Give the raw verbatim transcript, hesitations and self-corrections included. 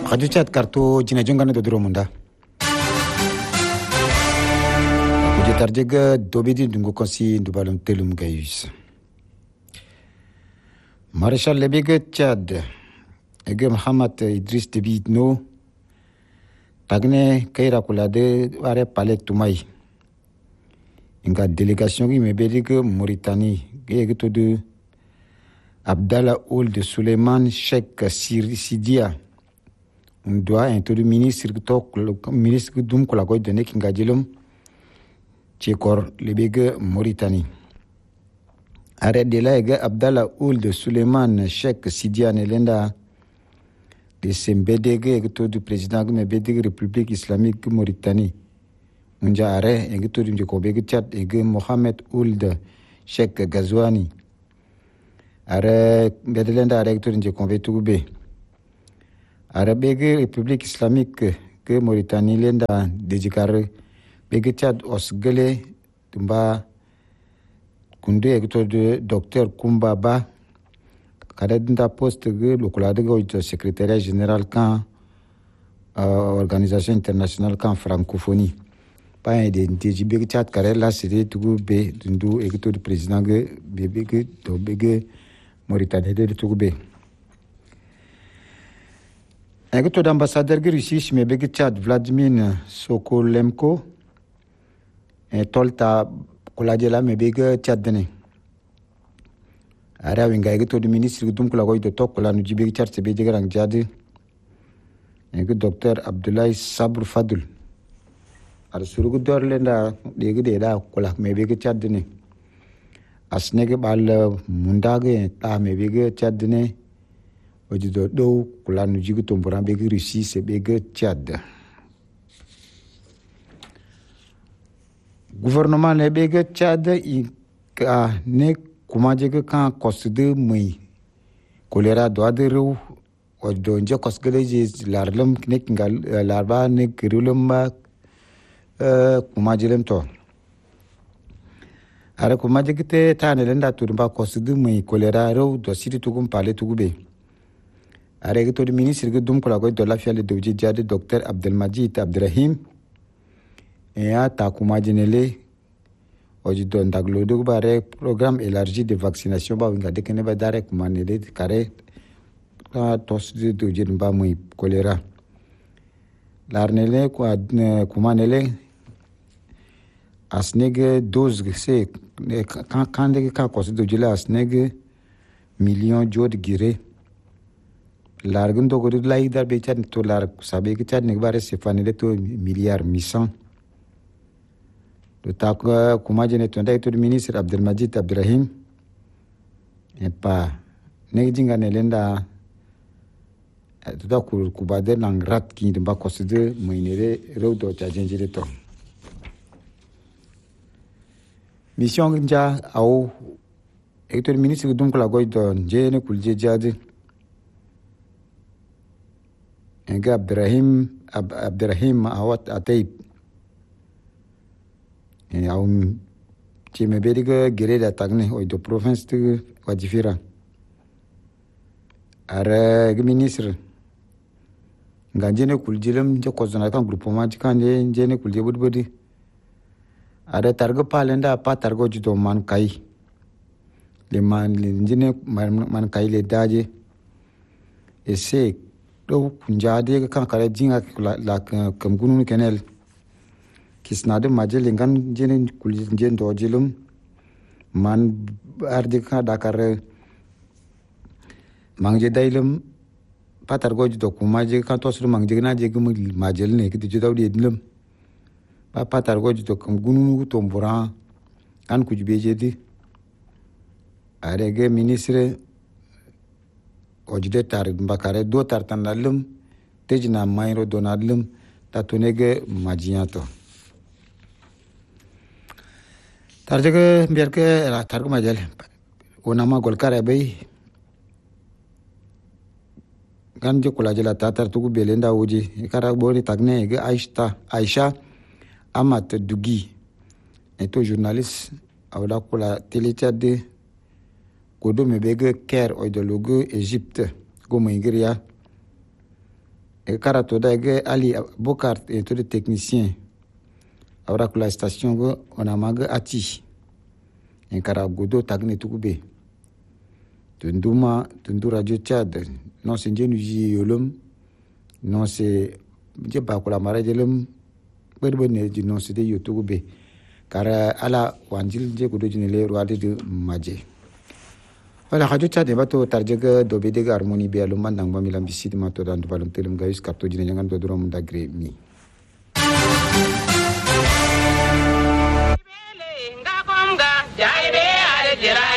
Radio Chat kartu jina jongana do dromunda. Kuje tarjega dobidi dungo konsi dubalum telum gayus. Maréchal Lebege Tchad Ege Mohamed Idriss Déby Itno Tagne Kaira Koulade Ware Palais Toumaï Inga délégation qui me bédique Mauritanie Ege Todo Abdallah Ould Suleiman Cheikh Sidia on doit introduire ministre ministre Doum Kolagoy de Nekinga Djelom Tchekor Lebege Mauritanie. Arrêt de là, Abdallah Ould Suleiman Cheikh Sidia Nelenda de Sembedege du président de la République islamique Mauritanie. Munja arrêt et tout du Kobege Tchad et Mohamed Ould Cheikh Gazouani. Arrêt Bedelenda arrêt tout du Kobege Toubé. Arrêt Bege République islamique que Mauritanie lenda déjikare Bege Tchad Osgele Tumba kunde ekto de docteur Kumbaba kadadinda poste ge lokulade go secrétariat général kan uh, organisation internationale kan francophonie pa de djibé chat kare la série tugu be dundu ekto de président ge bebe ge to bege Mauritanie de tugu be ekto d'ambassadeur ge Russie me bege chat Vladimir Sokolemko et tolta Koladjela me bege tchadene ara winga ege to ministre dum kula goy de tok kula nu jibe chat se bege rang jade ege docteur Abdoulaye Sabr Fadul ar surugu dor lenda dege de da kula me bege tchadene asnege bal mundage ta me bege tchadene oji do do kula nu jigu to mboran bege Russie se bege tchad. Gouvernement ne bege Tchad i ka ne kumaje ke kan kosde mui kolera do aderu o do nje kosgele je larlem ne kingal larba ne kirulem ba euh kumaje lem to ara kumaje kete ta ne lenda to ba kosde mui kolera ro do siti to kum pale to gube ara ke to ministre ke dum kola go do la fiale do je jade docteur Abdelmajid Abdrahim et à Takumadinele, aujourd'hui dans Daglodo bare programme élargi de vaccination ba winga dekene ba dare kumanele kare ta tos de doje ba muy choléra larnele kwa kumanele asnege dose se kan kan de ka kos doje la asnege million jod gire largun do godu lai dar be chan to lar sabe ke chan ne bare se fanele to milliard mission. Le tak kumajene tonda itu ministre Abdelmajid Abdrahim et pas nejinga nelenda to da ku kubade nang rat ki de ba koside moinere rodo cha jenjire to mission nja au itu ministre dum kala goy don jene kulje jade enga Abdrahim Abdrahim awat atay et aum qui me bédigue guérir d'attaquer au de province de Wadifira. Ara ministre ngajene kuljilem je kozona kan groupement kan je jene kulje budbudi. Ara targa palenda pa targo jido man kai. Le man le jene man kai le daje. Et c'est do kunjade kan kare jinga la kam gunu kenel. Kisnade majel ngan jene kulje ndo jilum man ardika dakar mangje dailum patar goj do kumaje kan tosru mangje na je gum majel ne kiti jodaw de dilum pa patar goj do kam gunu to mbura an kujbe jedi arege ministre ojde tar mbakare do tar tanalum tejna mayro donadlum tatunege majiato tarjege biarke la targu majel onama golkare bay ganje kula jela tatar tugu belenda uji kara boni tagne ge Aisha Aisha Amat Dugi eto journaliste awda kula teletade kodo mebege ker oidologo Egypte go mingria e karato da ge ali bokar e to de technicien awra kula station go ona maga ati en kara godo tagne tukube tunduma tundu radio Tchad non c'est njenu ji yolum non c'est je ba kula mara jelum berbe ne ji non c'est de youtube kara ala wanjil je godo jinele roade de maje wala radio Tchad ba to tarjega do be de harmonie be alum mandang ba milam bisid ma to dan balum telum gayus kapto jine ngan do drom dagre mi Jaire ale jira